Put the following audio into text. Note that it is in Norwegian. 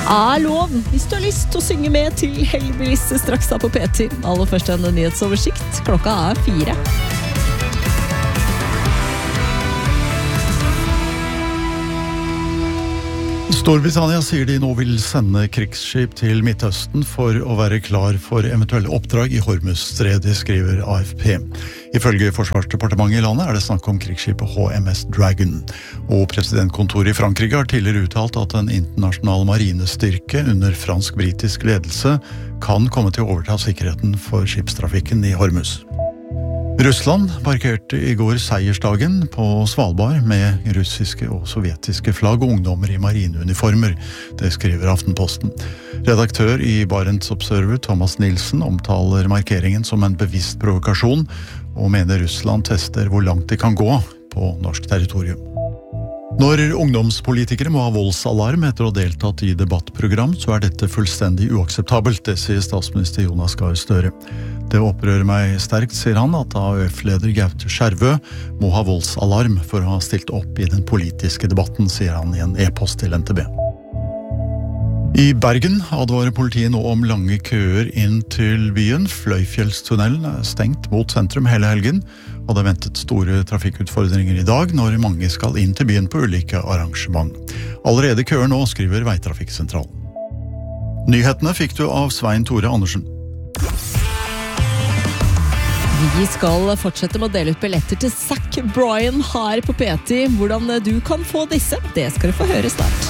Lov, hvis du har lyst til å synge med til Helbiliste straks da på P10. Aller først en nyhetsoversikt. Klokka 4. Storbritannia sier de nå vil sende krigsskip til Midtøsten for å være klar for eventuelle oppdrag i Hormuzstredet, skriver AFP. Ifølge Forsvarsdepartementet i landet er det snakk om krigsskipet HMS Dragon. Og presidentkontoret i Frankrike har tidligere uttalt at en internasjonal marinestyrke under fransk-britisk ledelse kan komme til å overta sikkerheten for skipstrafikken i Hormuz. Russland markerte i går seiersdagen på Svalbard med russiske og sovjetiske flagg og ungdommer i marineuniformer. Det skriver Aftenposten. Redaktør i Barents Observer, Thomas Nilsen, omtaler markeringen som en bevisst provokasjon, og mener Russland tester hvor langt de kan gå på norsk territorium. Når ungdomspolitikere må ha voldsalarm etter å ha deltatt i debattprogram, så er dette fullstendig uakseptabelt, det sier statsminister Jonas Gahr Støre. Det opprører meg sterkt, sier han, at AUF-leder Gaute Skjervø må ha voldsalarm for å ha stilt opp i den politiske debatten, sier han i en e-post til NTB. I Bergen advarer politiet nå om lange køer inn til byen. Fløyfjellstunnelen er stengt mot sentrum hele helgen, og det er ventet store trafikkutfordringer i dag når mange skal inn til byen på ulike arrangement. Allerede køer nå, skriver Veitrafikksentralen. Nyhetene fikk du av Svein Tore Andersen. Vi skal fortsette med å dele ut billetter til Zac Bryan her på P10. Hvordan du kan få disse, det skal du få høre snart.